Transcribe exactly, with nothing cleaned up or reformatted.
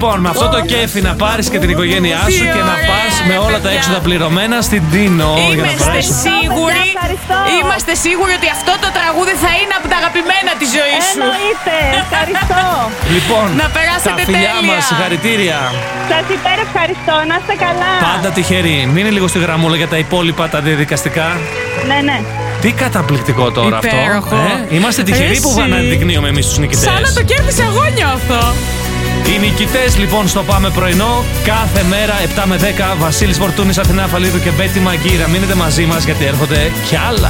Λοιπόν, με αυτό το κέφι να πάρεις και την οικογένειά σου και να πας με όλα τα έξοδα πληρωμένα στην Τίνο. Είμαστε σίγουροι, είμαστε σίγουροι ότι αυτό το τραγούδι θα είναι από τα αγαπημένα της ζωής σου. Εννοείται. Ευχαριστώ. Λοιπόν, να περάσετε τα φιλιά τέλεια. μας, συγχαρητήρια. Σας υπερευχαριστώ. Να είστε καλά. Πάντα τυχεροί. Μείνε λίγο στη γραμμούλα για τα υπόλοιπα τα διαδικαστικά. Ναι, ναι. Τι καταπληκτικό τώρα Υπέροχο. αυτό. Ε? Είμαστε τυχεροί Εσύ. που αναδεικνύουμε εμείς τους νικητές. Σαν να το κέρδισα εγώ νιώθω. Οι νικητές λοιπόν στο Πάμε Πρωινό κάθε μέρα επτά με δέκα. Βασίλης Φορτούνης, Αθηνά Φαλίδου και Μπέτη Μαγκύρα. Μείνετε μαζί μας γιατί έρχονται κι άλλα.